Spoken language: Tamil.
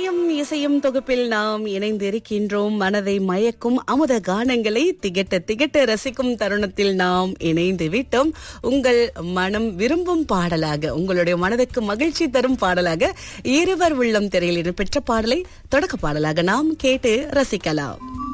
இசையும் இசையும் தொகுப்பில் நாம் இணைந்திருக்கின்றோம். மனதை மயக்கும் அமுத கானங்களை திகட்ட திகட்ட ரசிக்கும் தருணத்தில் நாம் இணைந்து விட்டோம். உங்கள் மனம் விரும்பும் பாடலாக, உங்களுடைய மனதுக்கு மகிழ்ச்சி தரும் பாடலாக இருவர் உள்ளம் திரையில் இடம்பெற்ற பாடலை தொடக்க பாடலாக நாம் கேட்டு ரசிக்கலாம்.